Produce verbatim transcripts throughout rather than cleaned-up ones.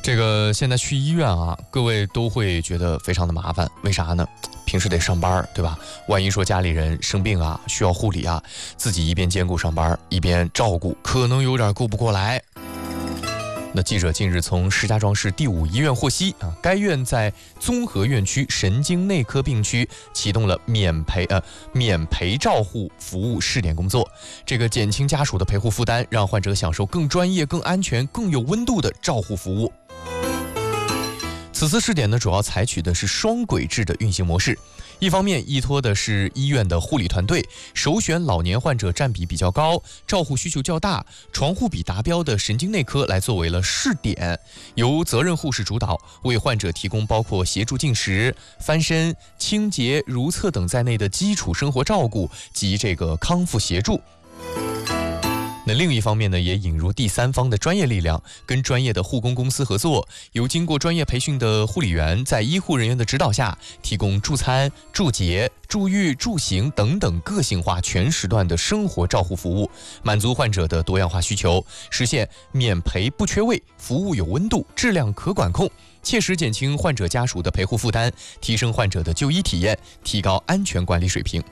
这个现在去医院啊，各位都会觉得非常的麻烦，为啥呢？平时得上班，对吧？万一说家里人生病啊，需要护理啊，自己一边兼顾上班，一边照顾，可能有点顾不过来。那记者近日从石家庄市第五医院获悉啊，该院在综合院区神经内科病区启动了免陪呃免陪照护服务试点工作，这个减轻家属的陪护负担，让患者享受更专业、更安全、更有温度的照护服务。此次试点呢，主要采取的是双轨制的运行模式。一方面依托的是医院的护理团队，首选老年患者占比比较高、照护需求较大、床护比达标的神经内科来作为了试点，由责任护士主导，为患者提供包括协助进食、翻身、清洁、如厕等在内的基础生活照顾及这个康复协助。那另一方面呢，也引入第三方的专业力量，跟专业的护工公司合作，由经过专业培训的护理员在医护人员的指导下，提供助餐、助洁、助浴、助行等等个性化全时段的生活照护服务，满足患者的多样化需求，实现免陪不缺位，服务有温度，质量可管控，切实减轻患者家属的陪护负担，提升患者的就医体验，提高安全管理水平。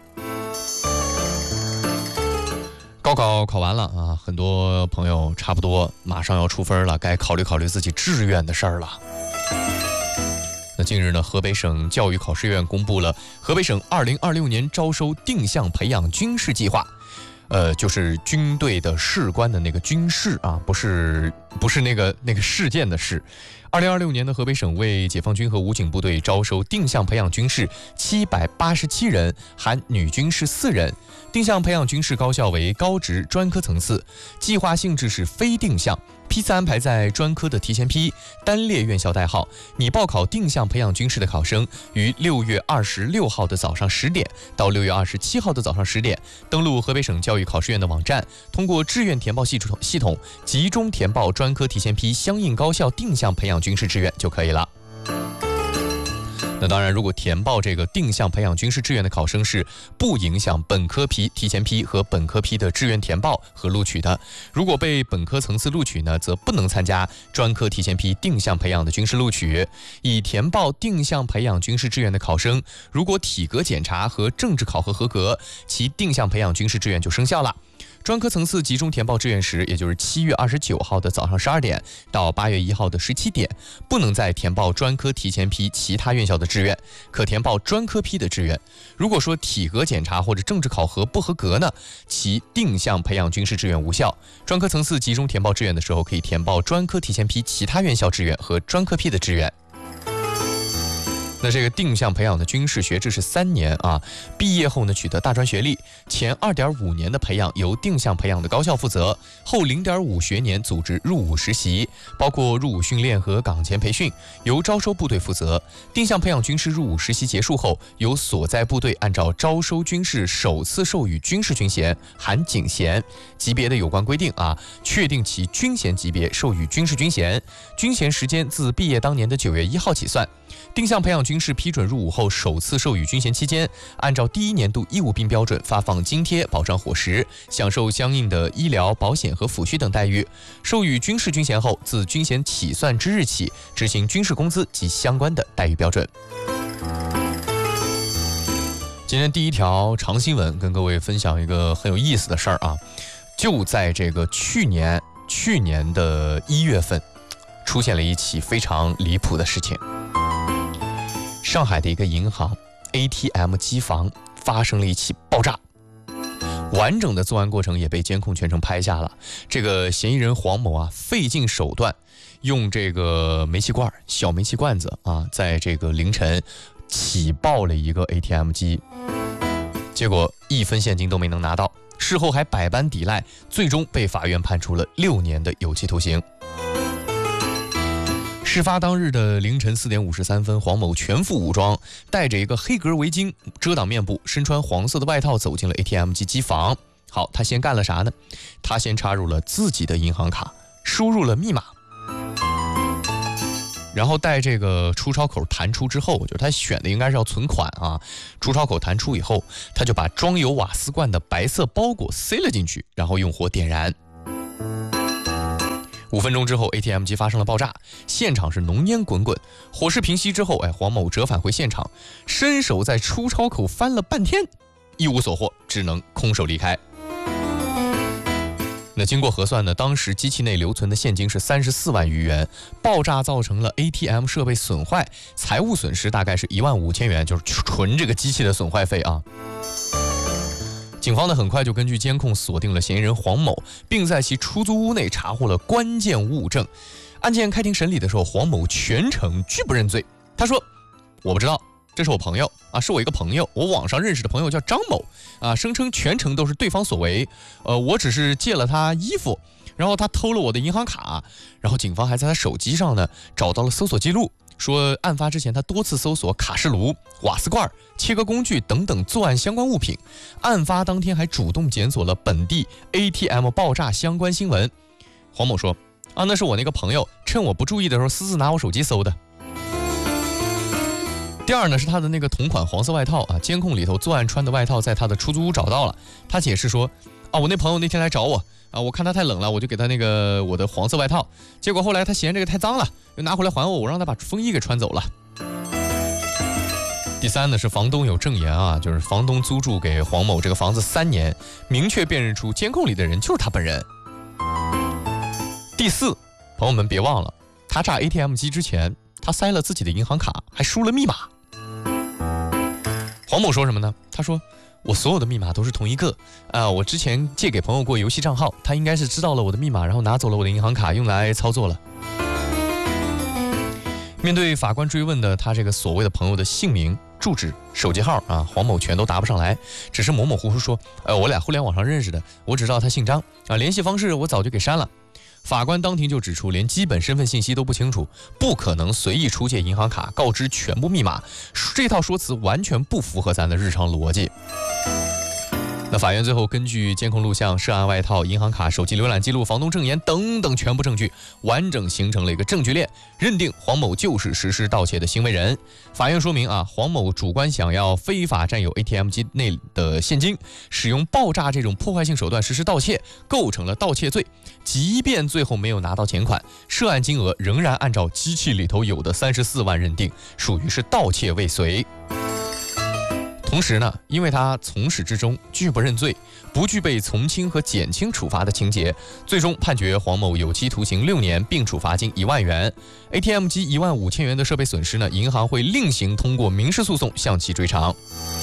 高考考完了啊，很多朋友差不多马上要出分了，该考虑考虑自己志愿的事儿了。那近日呢，河北省教育考试院公布了河北省二零二六年招收定向培养军事计划，呃，就是军队的士官的那个军事啊，不是不是那个那个事件的事。二零二六年的河北省为解放军和武警部队招收定向培养军士七百八十七人，含女军士四人。定向培养军士高校为高职专科层次，计划性质是非定向，批次安排在专科的提前批，单列院校代号。拟报考定向培养军士的考生，于六月二十六号的早上十点到六月二十七号的早上十点，登录河北省教育考试院的网站，通过志愿填报系统系统集中填报专科提前批相应高校定向培养军事志愿就可以了。那当然，如果填报这个定向培养军事志愿的考生是不影响本科批提前批和本科批的志愿填报和录取的，如果被本科层次录取呢，则不能参加专科提前批定向培养的军事录取。已填报定向培养军事志愿的考生，如果体格检查和政治考核合格，其定向培养军事志愿就生效了。专科层次集中填报志愿时，也就是七月二十九号的早上十二点到八月一号的十七点，不能再填报专科提前批其他院校的志愿，可填报专科批的志愿。如果说体格检查或者政治考核不合格呢，其定向培养军事志愿无效。专科层次集中填报志愿的时候，可以填报专科提前批其他院校志愿和专科批的志愿。那这个定向培养的军事学制是三年啊，毕业后呢取得大专学历，前二点五年的培养由定向培养的高校负责，后零点五学年组织入伍实习，包括入伍训练和岗前培训，由招收部队负责。定向培养军士入伍实习结束后，由所在部队按照招收军士首次授予军事军衔含警衔级别的有关规定啊，确定其军衔级别，授予军事军衔，军衔时间自毕业当年的九月一号起算。定向培养军士批准入伍后首次授予军衔期间，按照第一年度义务兵标准发放津贴，保障伙食，享受相应的医疗保险和抚恤等待遇。授予军事军衔后，自军衔起算之日起执行军事工资及相关的待遇标准。今天第一条长新闻跟各位分享一个很有意思的事儿啊，就在这个去年去年的一月份，出现了一起非常离谱的事情。上海的一个银行 A T M 机房发生了一起爆炸，完整的作案过程也被监控全程拍下了。这个嫌疑人黄某啊，费尽手段，用这个煤气罐、小煤气罐子啊，在这个凌晨起爆了一个 A T M 机，结果一分现金都没能拿到，事后还百般抵赖，最终被法院判处了六年的有期徒刑。事发当日的凌晨四点五十三分，黄某全副武装，戴着一个黑格围巾遮挡面部，身穿黄色的外套走进了 A T M 机机房。好，他先干了啥呢？他先插入了自己的银行卡，输入了密码，然后待这个出钞口弹出之后，就是他选的应该是要存款啊，出钞口弹出以后，他就把装有瓦斯罐的白色包裹塞了进去，然后用火点燃。 五分钟之后 A T M 机发生了爆炸，现场是浓烟滚滚。火势平息之后，哎，黄某折返回现场，伸手在出钞口翻了半天，一无所获，只能空手离开。那经过核算呢，当时机器内留存的现金是三十四万余元，爆炸造成了 A T M 设备损坏，财务损失大概是一万五千元，就是纯这个机器的损坏费啊。警方呢很快就根据监控锁定了嫌疑人黄某，并在其出租屋内查获了关键物证。案件开庭审理的时候，黄某全程拒不认罪。他说：“我不知道，这是我朋友啊，是我一个朋友，我网上认识的朋友叫张某啊，声称全程都是对方所为。呃，我只是借了他衣服，然后他偷了我的银行卡，然后警方还在他手机上呢找到了搜索记录。”说案发之前他多次搜索卡式炉、瓦斯罐、切割工具等等作案相关物品，案发当天还主动检索了本地 A T M 爆炸相关新闻。黄某说：“啊，那是我那个朋友趁我不注意的时候私自拿我手机搜的。”第二呢是他的那个同款黄色外套啊，监控里头作案穿的外套在他的出租屋找到了。他解释说：“啊，我那朋友那天来找我。”啊，我看他太冷了，我就给他那个我的黄色外套，结果后来他嫌这个太脏了，又拿回来还我，我让他把风衣给穿走了。第三呢是房东有证言啊，就是房东租住给黄某这个房子三年，明确辨认出监控里的人就是他本人。第四，朋友们别忘了，他炸 A T M 机之前，他塞了自己的银行卡，还输了密码。黄某说什么呢？他说：“我所有的密码都是同一个啊、呃！我之前借给朋友过游戏账号，他应该是知道了我的密码，然后拿走了我的银行卡，用来操作了。”面对法官追问的他这个所谓的朋友的姓名、住址、手机号啊，黄某全都答不上来，只是模模糊糊说：“呃，我俩互联网上认识的，我只知道他姓张啊，联系方式我早就给删了。”法官当庭就指出，连基本身份信息都不清楚，不可能随意出借银行卡，告知全部密码，这套说辞完全不符合咱的日常逻辑。那法院最后根据监控录像、涉案外套、银行卡、手机浏览记录、房东证言等等全部证据，完整形成了一个证据链，认定黄某就是实施盗窃的行为人。法院说明啊，黄某主观想要非法占有 A T M 机内的现金，使用爆炸这种破坏性手段实施盗窃，构成了盗窃罪。即便最后没有拿到钱款，涉案金额仍然按照机器里头有的三十四万认定，属于是盗窃未遂。同时呢，因为他从始至终拒不认罪，不具备从轻和减轻处罚的情节，最终判决黄某有期徒刑六年，并处罚金一万元。A T M 机一万五千元的设备损失呢，银行会另行通过民事诉讼向其追偿。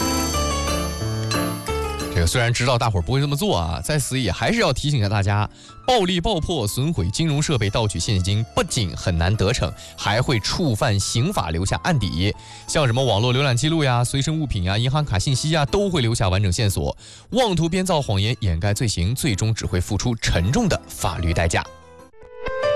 这个虽然知道大伙儿不会这么做啊，在此也还是要提醒一下大家，暴力爆破、损毁金融设备、盗取现金，不仅很难得逞，还会触犯刑法，留下案底。像什么网络浏览记录呀、随身物品呀、银行卡信息呀，都会留下完整线索。妄图编造谎言掩盖罪行，最终只会付出沉重的法律代价。